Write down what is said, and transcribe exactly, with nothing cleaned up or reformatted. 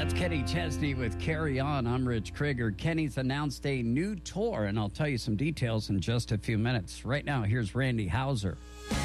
Kenny Chesney with Carry On. I'm Rich Krieger. Kenny's announced a new tour, and I'll tell you some details in just a few minutes. Right now, here's Randy Houser.